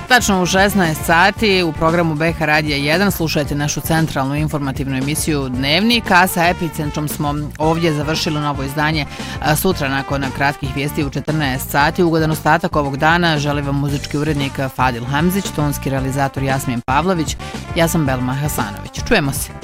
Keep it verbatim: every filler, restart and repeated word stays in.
Tačno u šesnaest sati u programu B H Radija jedan slušajte našu centralnu informativnu emisiju Dnevnik, a sa Epicentrom smo ovdje završili novo izdanje. Sutra nakon kratkih vijesti u četrnaest sati. Ugodan ostatak ovog dana želi vam muzički urednik Fadil Hamzić, tonski realizator Jasmin Pavlović, ja sam Belma Hasanović. Čujemo se.